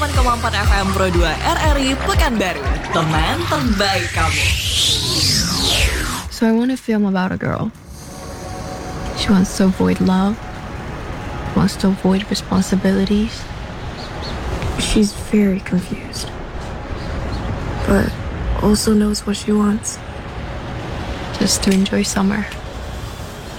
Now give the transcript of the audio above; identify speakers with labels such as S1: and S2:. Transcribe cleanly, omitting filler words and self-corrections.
S1: 98,4 FM Pro 2 RRI Pekanbaru. Teman terbaik kamu.
S2: So I want a film about a girl. She wants to avoid love, wants to avoid responsibilities. She's very confused, but also knows what she wants. Just to enjoy summer.